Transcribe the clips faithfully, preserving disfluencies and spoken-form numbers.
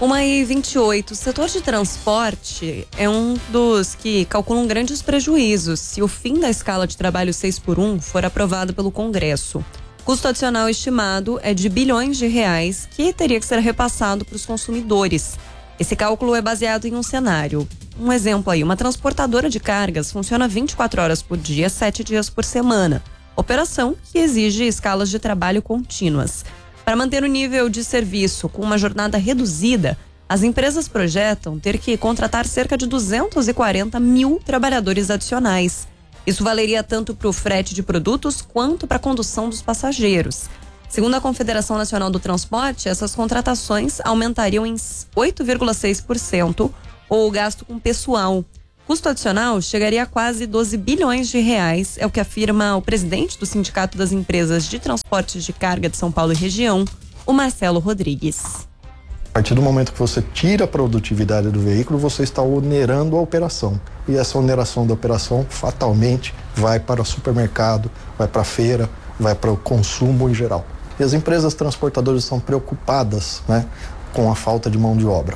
Uma e vinte e oito, o setor de transporte é um dos que calculam grandes prejuízos se o fim da escala de trabalho seis por um for aprovado pelo Congresso. O custo adicional estimado é de bilhões de reais que teria que ser repassado para os consumidores. Esse cálculo é baseado em um cenário. Um exemplo aí, uma transportadora de cargas funciona vinte e quatro horas por dia, sete dias por semana. Operação que exige escalas de trabalho contínuas. Para manter o nível de serviço com uma jornada reduzida, as empresas projetam ter que contratar cerca de duzentos e quarenta mil trabalhadores adicionais. Isso valeria tanto para o frete de produtos quanto para a condução dos passageiros. Segundo a Confederação Nacional do Transporte, essas contratações aumentariam em oito vírgula seis por cento o gasto com pessoal. O custo adicional chegaria a quase doze bilhões de reais, é o que afirma o presidente do Sindicato das Empresas de Transportes de Carga de São Paulo e região, o Marcelo Rodrigues. A partir do momento que você tira a produtividade do veículo, você está onerando a operação. E essa oneração da operação, fatalmente, vai para o supermercado, vai para a feira, vai para o consumo em geral. E as empresas transportadoras estão preocupadas, né, com a falta de mão de obra.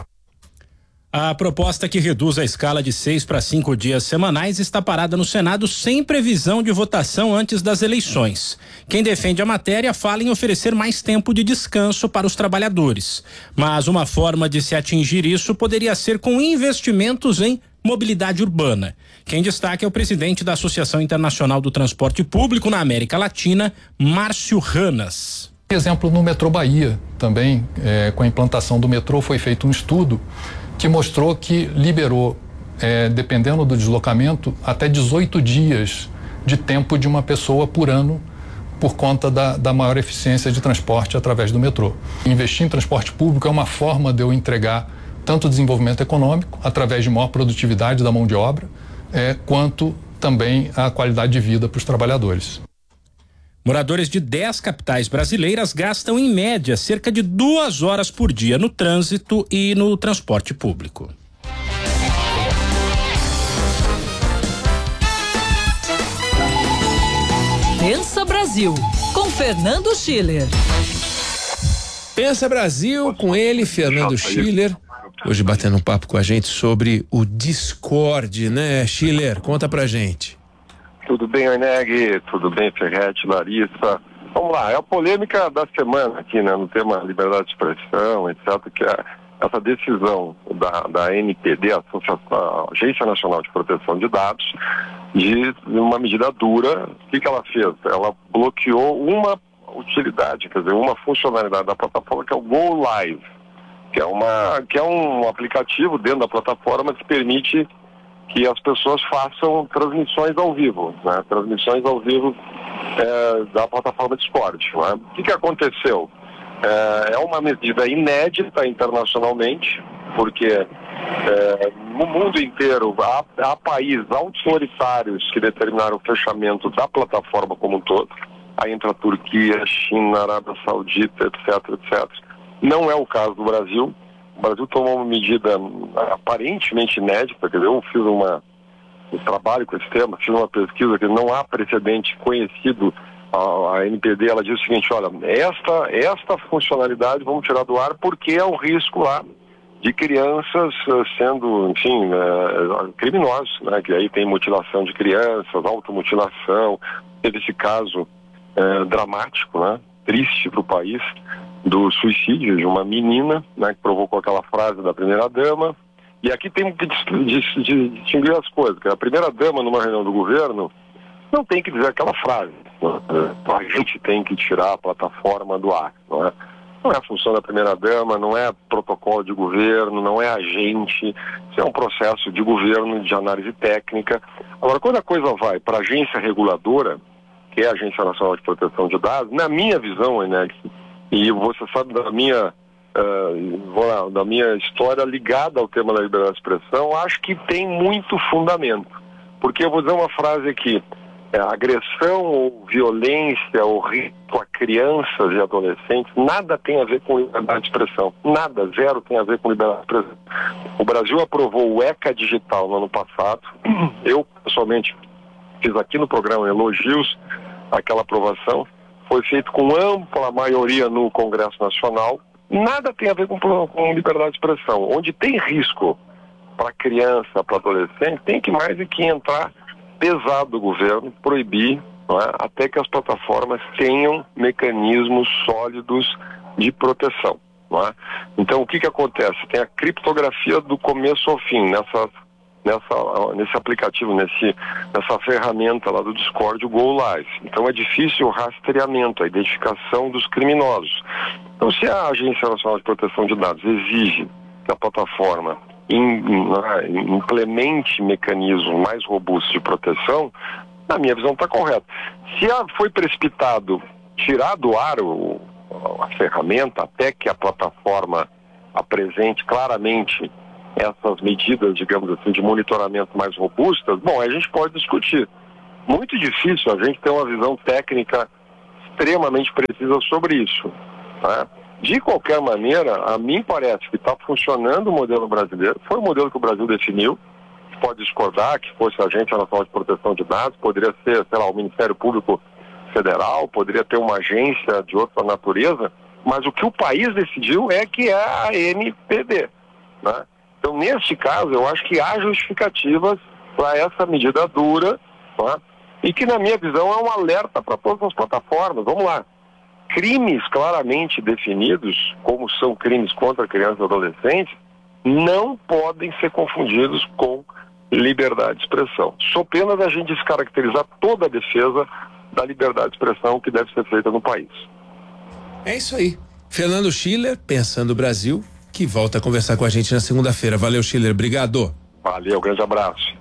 A proposta que reduz a escala de seis para cinco dias semanais está parada no Senado sem previsão de votação antes das eleições. Quem defende a matéria fala em oferecer mais tempo de descanso para os trabalhadores. Mas uma forma de se atingir isso poderia ser com investimentos em mobilidade urbana. Quem destaca é o presidente da Associação Internacional do Transporte Público na América Latina, Márcio Ranas. Exemplo, no metrô Bahia, também, é, com a implantação do metrô, foi feito um estudo que mostrou que liberou, é, dependendo do deslocamento, até dezoito dias de tempo de uma pessoa por ano por conta da, da maior eficiência de transporte através do metrô. Investir em transporte público é uma forma de eu entregar tanto o desenvolvimento econômico, através de maior produtividade da mão de obra, é, quanto também a qualidade de vida para os trabalhadores. Moradores de dez capitais brasileiras gastam, em média, cerca de duas horas por dia no trânsito e no transporte público. Pensa Brasil, com Fernando Schiller. Pensa Brasil, com ele, Fernando Schiller. Hoje batendo um papo com a gente sobre o Discord, né, Schiller? Conta pra gente. Tudo bem, Arneg? Tudo bem, Ferretti, Larissa? Vamos lá, é a polêmica da semana aqui, né, no tema liberdade de expressão, etcétera, que é essa decisão da, da A N P D, a Associação, Agência Nacional de Proteção de Dados, de uma medida dura. O que, que ela fez? Ela bloqueou uma utilidade, quer dizer, uma funcionalidade da plataforma, que é o Go Live, que é, uma, que é um aplicativo dentro da plataforma que permite que as pessoas façam transmissões ao vivo, né? Transmissões ao vivo é, da plataforma Discord. Né? O que, que aconteceu? É, é uma medida inédita internacionalmente, porque é, no mundo inteiro há, há países autoritários que determinaram o fechamento da plataforma como um todo. Aí entra a Turquia, China, Arábia Saudita, etc, etcétera. Não é o caso do Brasil. O Brasil tomou uma medida aparentemente inédita, quer dizer, eu fiz uma, um trabalho com esse tema, fiz uma pesquisa que não há precedente conhecido. A, a N P D, ela diz o seguinte, olha, esta, esta funcionalidade vamos tirar do ar porque é um risco lá de crianças sendo, enfim, uh, criminosos, né? Que aí tem mutilação de crianças, automutilação, teve esse caso uh, dramático, né? Triste para o país, do suicídio de uma menina, né, que provocou aquela frase da primeira-dama. E aqui tem que distinguir as coisas, que a primeira-dama, numa reunião do governo, não tem que dizer aquela frase. Né? A gente tem que tirar a plataforma do ar. Não é, não é a função da primeira-dama, não é protocolo de governo, não é agente. Isso é um processo de governo, de análise técnica. Agora, quando a coisa vai para a agência reguladora, que é a Agência Nacional de Proteção de Dados, na minha visão, Enex, e você sabe da minha, uh, da minha história ligada ao tema da liberdade de expressão, acho que tem muito fundamento. Porque eu vou dizer uma frase aqui, é, agressão ou violência ou risco a crianças e adolescentes, nada tem a ver com liberdade de expressão. Nada, zero tem a ver com liberdade de expressão. O Brasil aprovou o ECA Digital no ano passado. Eu, pessoalmente, fiz aqui no programa elogios àquela aprovação. Foi feito com ampla maioria no Congresso Nacional, nada tem a ver com, com liberdade de expressão. Onde tem risco para criança, para adolescente, tem que mais do que entrar pesado do governo, proibir, não é? Até que as plataformas tenham mecanismos sólidos de proteção. Não é? Então, o que que acontece? Tem a criptografia do começo ao fim, nessa, nessa, nesse aplicativo, nesse, nessa ferramenta lá do Discord, o Go Live. Então, é difícil o rastreamento, a identificação dos criminosos. Então, se a Agência Nacional de Proteção de Dados exige que a plataforma in, in, implemente mecanismos mais robustos de proteção, na minha visão está correto. Se a, foi precipitado tirar do ar o a ferramenta até que a plataforma apresente claramente essas medidas, digamos assim, de monitoramento mais robustas, bom, a gente pode discutir. Muito difícil a gente ter uma visão técnica extremamente precisa sobre isso. Tá? De qualquer maneira, a mim parece que está funcionando o modelo brasileiro, foi o modelo que o Brasil definiu, pode discordar que fosse a Agência Nacional de Proteção de Dados, poderia ser, sei lá, o Ministério Público Federal, poderia ter uma agência de outra natureza, mas o que o país decidiu é que é a A N P D. Né? Então, neste caso, eu acho que há justificativas para essa medida dura, né? E que, na minha visão, é um alerta para todas as plataformas. Vamos lá. Crimes claramente definidos, como são crimes contra crianças e adolescentes, não podem ser confundidos com liberdade de expressão. Só pena da gente descaracterizar toda a defesa da liberdade de expressão que deve ser feita no país. É isso aí. Fernando Schiller, Pensando o Brasil, que volta a conversar com a gente na segunda-feira. Valeu, Schiller. Obrigado. Valeu, grande abraço.